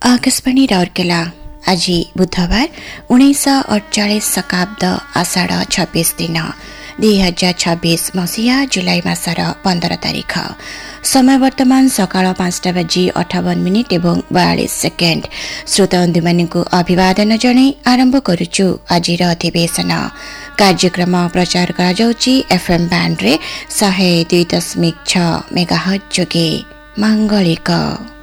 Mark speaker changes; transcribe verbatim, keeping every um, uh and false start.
Speaker 1: आकाशवाणी राउरकेला आज बुधवार उन्नीस अड़चाश शकाब्द आषाढ़ छब्बीस दिन दुई हजार छब्बीस मसीहा जुलाई मासर पंदर तारीख समय वर्तमान सकाळ पांचटा बाजी अठावन मिनिट एवं बयालीस सेकेंड श्रोताबंधु मानू अभिवादन जणाई आरंभ करुचु आजिर अधिवेशन कार्यक्रम प्रचार करा जाउची एफएम बैंड रे सौ दुई दशमिक छ मेगाहर्ट्ज जोगे मांगलिक।